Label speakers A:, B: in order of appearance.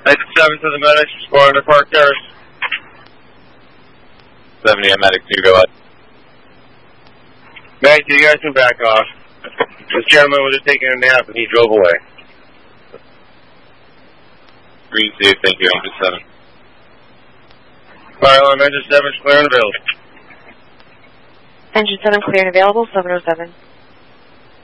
A: Engine 7 to the medics, respond to park cars.
B: 70 and medic 2, go ahead.
A: Medic 2, you guys can back off. This gentleman was just taking a nap and he drove away.
B: Green 2, thank you, Engine 7.
A: Fire alarm, Engine 7 is clear and available.
C: Engine 7 clear and available, 707.